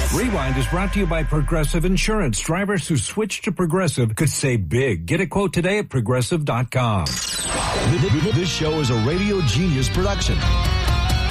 Rewind is brought to you by Progressive Insurance. Drivers who switch to Progressive could save big. Get a quote today at Progressive.com. This show is a Radio Genius production.